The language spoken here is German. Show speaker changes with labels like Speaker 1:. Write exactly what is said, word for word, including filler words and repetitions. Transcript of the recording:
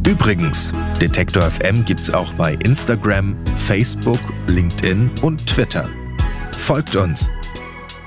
Speaker 1: Übrigens, Detektor F M gibt's auch bei Instagram, Facebook, LinkedIn und Twitter. Folgt uns!